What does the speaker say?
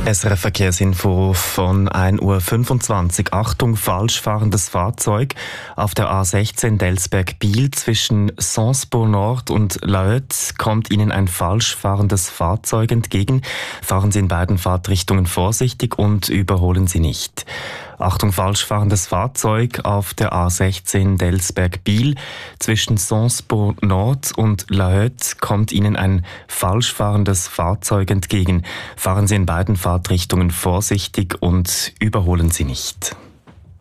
SRF Verkehrsinfo von 1:25 Uhr. Achtung, falsch fahrendes Fahrzeug auf der A16 Delsberg-Biel zwischen Sansbourg Nord und Laötz kommt Ihnen ein falsch fahrendes Fahrzeug entgegen. Fahren Sie in beiden Fahrtrichtungen vorsichtig und überholen Sie nicht. Achtung, falsch fahrendes Fahrzeug auf der A16 Delsberg-Biel zwischen Sansbourg Nord und Laötz kommt Ihnen ein falsch fahrendes Fahrzeug entgegen. Fahren Sie in beiden Fahrtrichtungen vorsichtig und überholen Sie nicht.